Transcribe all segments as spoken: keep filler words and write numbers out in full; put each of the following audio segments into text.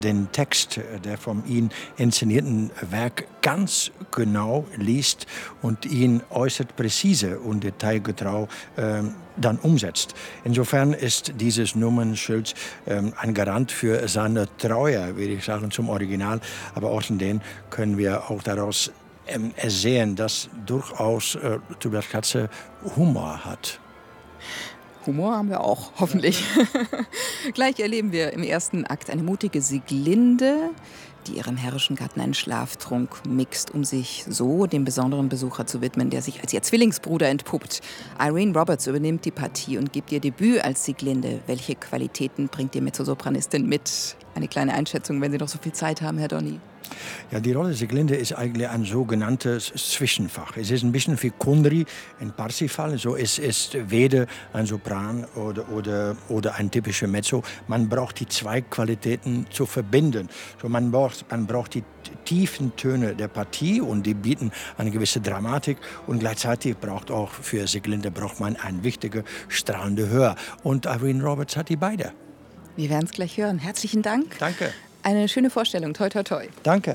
den Text der von ihm inszenierten Werk ganz genau liest und ihn äußerst präzise und detailgetreu äh, dann umsetzt. Insofern ist dieses Nummernschild äh, ein Garant für seine Treue, würde ich sagen, zum Original. Aber außerdem können wir auch daraus ähm, ersehen, dass durchaus äh, Tobias Katze Humor hat. Humor haben wir auch, hoffentlich. Gleich erleben wir im ersten Akt eine mutige Sieglinde, die ihrem herrischen Gatten einen Schlaftrunk mixt, um sich so dem besonderen Besucher zu widmen, der sich als ihr Zwillingsbruder entpuppt. Irene Roberts übernimmt die Partie und gibt ihr Debüt als Sieglinde. Welche Qualitäten bringt die Mezzosopranistin mit? Eine kleine Einschätzung, wenn Sie noch so viel Zeit haben, Herr Donny. Ja, die Rolle Sieglinde ist eigentlich ein sogenanntes Zwischenfach. Es ist ein bisschen wie Kundry in Parsifal. So es ist weder ein Sopran oder, oder, oder ein typischer Mezzo. Man braucht die zwei Qualitäten zu verbinden. So man, braucht, man braucht die tiefen Töne der Partie und die bieten eine gewisse Dramatik. Und gleichzeitig braucht auch für Sieglinde braucht man ein wichtiger, strahlender Hör. Und Irene Roberts hat die beide. Wir werden es gleich hören. Herzlichen Dank. Danke. Eine schöne Vorstellung. Toi, toi, toi. Danke.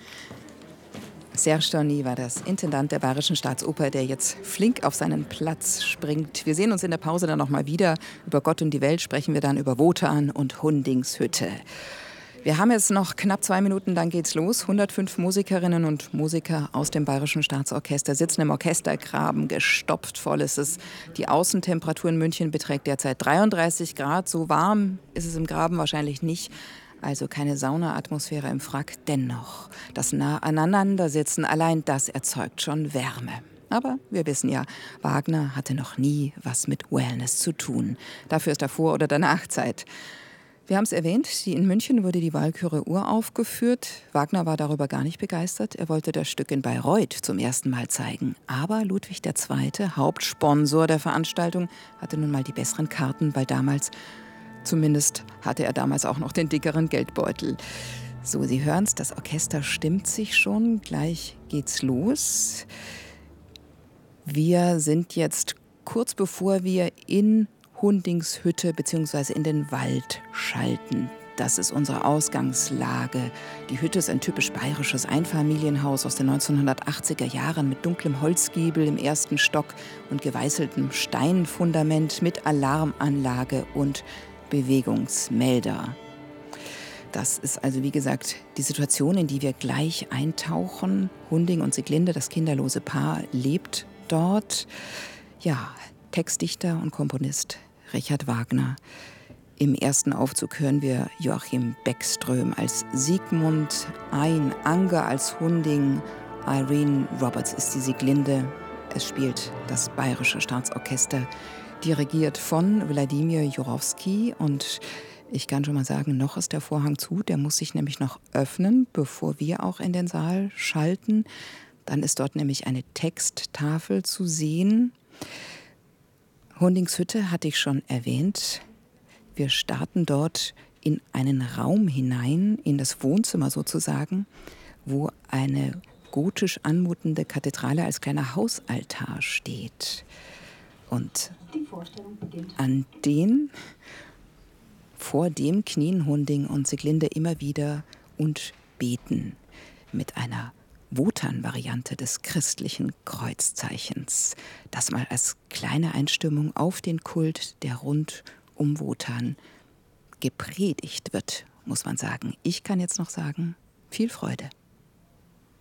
Serge Donny war das Intendant der Bayerischen Staatsoper, der jetzt flink auf seinen Platz springt. Wir sehen uns in der Pause dann noch mal wieder. Über Gott und die Welt sprechen wir dann über Wotan und Hundings Hütte. Wir haben jetzt noch knapp zwei Minuten, dann geht's los. hundertfünf Musikerinnen und Musiker aus dem Bayerischen Staatsorchester sitzen im Orchestergraben, gestopft voll ist es. Die Außentemperatur in München beträgt derzeit dreiunddreißig Grad. So warm ist es im Graben wahrscheinlich nicht. Also keine Saunaatmosphäre im Frack. Dennoch, das nah aneinandersitzen, allein das erzeugt schon Wärme. Aber wir wissen ja, Wagner hatte noch nie was mit Wellness zu tun. Dafür ist davor oder danach Zeit. Wir haben es erwähnt, in München wurde die Walküre uraufgeführt. Wagner war darüber gar nicht begeistert. Er wollte das Stück in Bayreuth zum ersten Mal zeigen. Aber Ludwig der Zweite., Hauptsponsor der Veranstaltung, hatte nun mal die besseren Karten, weil damals, zumindest hatte er damals auch noch den dickeren Geldbeutel. So, Sie hören es, das Orchester stimmt sich schon. Gleich geht's los. Wir sind jetzt kurz bevor wir in Hundings Hütte bzw. in den Wald schalten. Das ist unsere Ausgangslage. Die Hütte ist ein typisch bayerisches Einfamilienhaus aus den neunzehnhundertachtziger Jahren mit dunklem Holzgiebel im ersten Stock und geweißeltem Steinfundament mit Alarmanlage und Bewegungsmelder. Das ist also, wie gesagt, die Situation, in die wir gleich eintauchen. Hunding und Sieglinde, das kinderlose Paar, lebt dort. Ja, Textdichter und Komponist Richard Wagner. Im ersten Aufzug hören wir Joachim Beckström als Siegmund, Ein Anger als Hunding, Irene Roberts ist die Sieglinde. Es spielt das Bayerische Staatsorchester, dirigiert von Wladimir Jurowski. Und ich kann schon mal sagen, noch ist der Vorhang zu. Der muss sich nämlich noch öffnen, bevor wir auch in den Saal schalten. Dann ist dort nämlich eine Texttafel zu sehen. Hundings Hütte hatte ich schon erwähnt. Wir starten dort in einen Raum hinein, in das Wohnzimmer sozusagen, wo eine gotisch anmutende Kathedrale als kleiner Hausaltar steht. Und an den, vor dem knien Hunding und Sieglinde immer wieder und beten mit einer Wotan-Variante des christlichen Kreuzzeichens. Das mal als kleine Einstimmung auf den Kult, der rund um Wotan gepredigt wird, muss man sagen. Ich kann jetzt noch sagen, viel Freude.